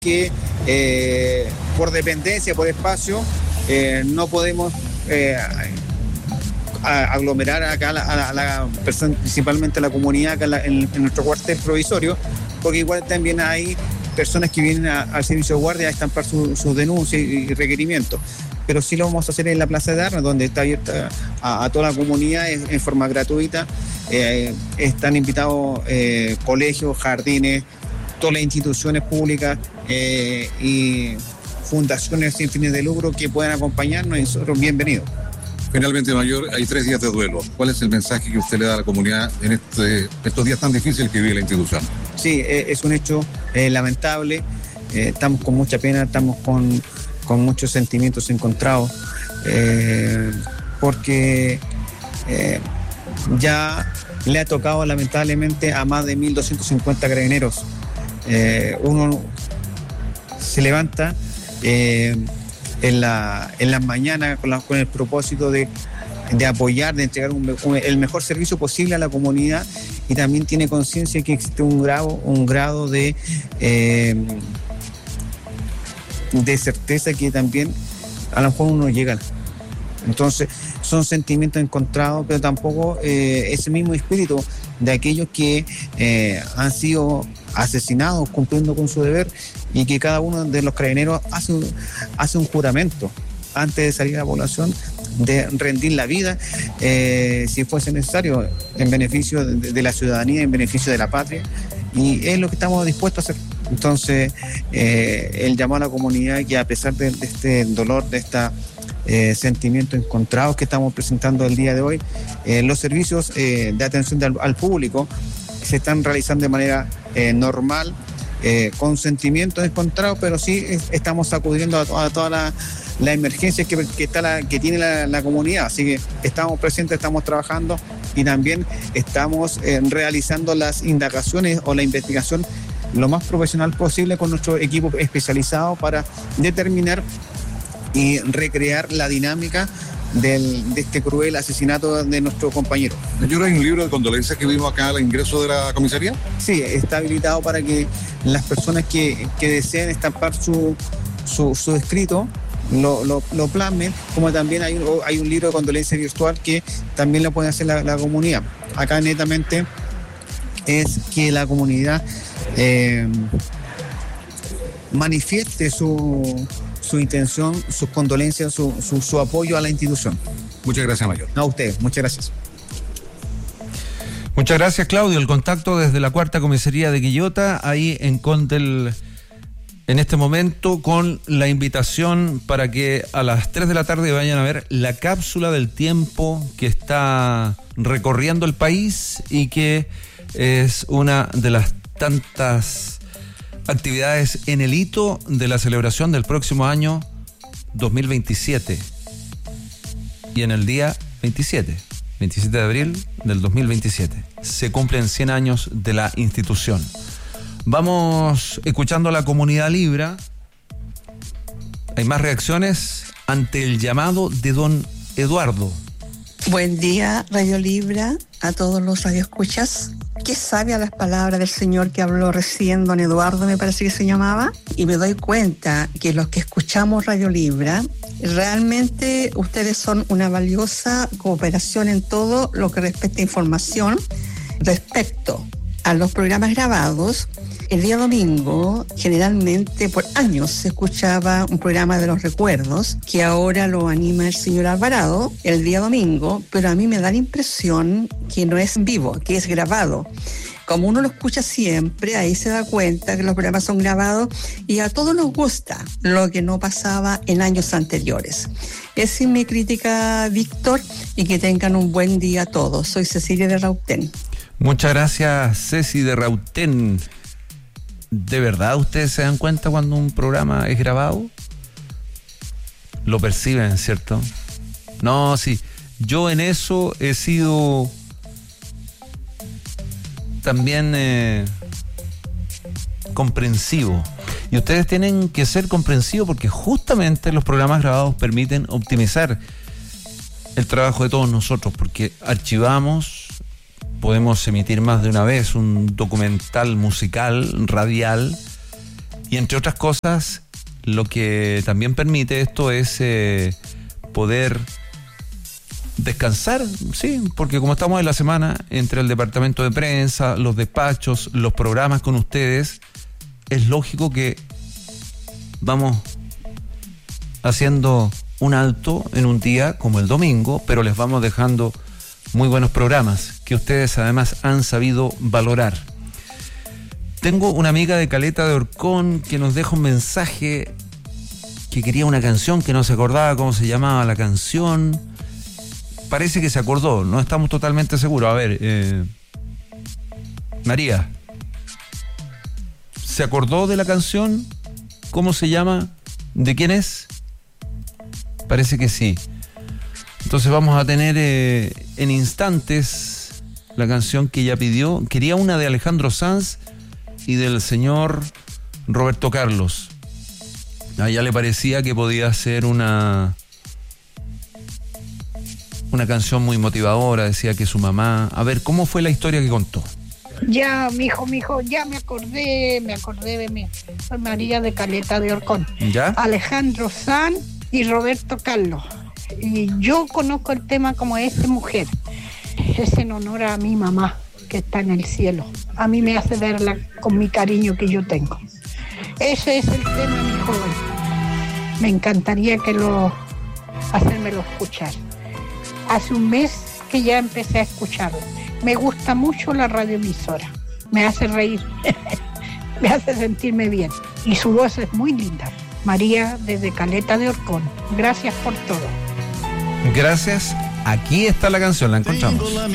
que por dependencia, por espacio, no podemos aglomerar acá a la persona, principalmente a la comunidad acá en nuestro cuartel provisorio, porque igual también hay personas que vienen al servicio de guardia a estampar sus denuncias y requerimientos. Pero sí lo vamos a hacer en la Plaza de Armas, donde está abierta a toda la comunidad en forma gratuita. Están invitados colegios, jardines, todas las instituciones públicas y fundaciones sin fines de lucro que puedan acompañarnos, y nosotros bienvenidos. Finalmente, Mayor, hay 3 días de duelo. ¿Cuál es el mensaje que usted le da a la comunidad en estos días tan difíciles que vive la institución? Sí, es un hecho lamentable. Estamos con mucha pena, estamos con muchos sentimientos encontrados, porque ya le ha tocado lamentablemente a más de 1.250 carabineros. Uno se levanta en las mañanas con el propósito de apoyar, de entregar el mejor servicio posible a la comunidad, y también tiene conciencia que existe un grado de certeza que también a lo mejor uno llega. Entonces son sentimientos encontrados, pero tampoco ese mismo espíritu de aquellos que han sido asesinados cumpliendo con su deber, y que cada uno de los carabineros hace un juramento antes de salir a la población de rendir la vida, si fuese necesario, en beneficio de la ciudadanía, en beneficio de la patria, y es lo que estamos dispuestos a hacer. Entonces, el llamado a la comunidad, que a pesar de este dolor, de este sentimientos encontrados que estamos presentando el día de hoy, los servicios de atención al público se están realizando de manera normal, con sentimientos encontrados, pero sí estamos acudiendo a toda la emergencia que tiene la comunidad. Así que estamos presentes, estamos trabajando, y también estamos realizando las indagaciones o la investigación lo más profesional posible con nuestro equipo especializado para determinar y recrear la dinámica de este cruel asesinato de nuestro compañero. Señor, ¿hay un libro de condolencias que vimos acá al ingreso de la comisaría? Sí, está habilitado para que las personas que deseen estampar su escrito lo plasmen, como también hay un libro de condolencia virtual que también lo puede hacer la comunidad. Acá netamente es que la comunidad manifieste su intención, sus condolencias, su apoyo a la institución. Muchas gracias, Mayor. No, a usted, muchas gracias. Muchas gracias, Claudio. El contacto desde la 4ª Comisaría de Quillota, ahí en Condel, en este momento, con la invitación para que a las 3 de la tarde vayan a ver la cápsula del tiempo que está recorriendo el país, y que es una de las tantas actividades en el hito de la celebración del próximo año 2027, y en el día 27 de abril del 2027 se cumplen 100 años de la institución. Vamos escuchando a la comunidad Libra. Hay más reacciones ante el llamado de don Eduardo. Buen día, Radio Libra, a todos los radioescuchas. Qué sabia las palabras del señor que habló recién, don Eduardo, me parece que se llamaba, y me doy cuenta que los que escuchamos Radio Libra, realmente ustedes son una valiosa cooperación en todo lo que respecta a información. Respecto a los programas grabados, el día domingo, generalmente por años se escuchaba un programa de los recuerdos, que ahora lo anima el señor Alvarado el día domingo, pero a mí me da la impresión que no es en vivo, que es grabado. Como uno lo escucha siempre, ahí se da cuenta que los programas son grabados, y a todos nos gusta lo que no pasaba en años anteriores. Esa es mi crítica, Víctor, y que tengan un buen día todos. Soy Cecilia de Rautén. Muchas gracias, Ceci de Rautén. ¿De verdad ustedes se dan cuenta cuando un programa es grabado? Lo perciben, ¿cierto? No, sí. Yo en eso he sido también comprensivo. Y ustedes tienen que ser comprensivos, porque justamente los programas grabados permiten optimizar el trabajo de todos nosotros, porque archivamos, podemos emitir más de una vez un documental musical, radial, Y entre otras cosas, lo que también permite esto es poder descansar, sí, porque como estamos en la semana, entre el departamento de prensa, los despachos, los programas con ustedes, es lógico que vamos haciendo un alto en un día como el domingo, pero les vamos dejando muy buenos programas que ustedes además han sabido valorar. Tengo una amiga de Caleta de Orcón que nos deja un mensaje que quería una canción, que no se acordaba cómo se llamaba la canción. Parece que se acordó, no estamos totalmente seguros. A ver, María, ¿se acordó de la canción? ¿Cómo se llama? ¿De quién es? Parece que sí. Entonces vamos a tener en instantes la canción que ella pidió. Quería una de Alejandro Sanz y del señor Roberto Carlos. A ella le parecía que podía ser una canción muy motivadora. Decía que su mamá... A ver, ¿cómo fue la historia que contó? Ya, mijo, ya me acordé de mí. Soy María de Caleta de Orcón. ¿Ya? Alejandro Sanz y Roberto Carlos. Y yo conozco el tema como Es Mujer. Es en honor a mi mamá, que está en el cielo. A mí me hace verla con mi cariño que yo tengo. Ese es el tema, mi joven. Me encantaría hacérmelo escuchar. Hace un mes que ya empecé a escucharlo. Me gusta mucho la radioemisora. Me hace reír. Me hace sentirme bien. Y su voz es muy linda. María desde Caleta de Orcón. Gracias por todo. Gracias. Aquí está la canción, la encontramos.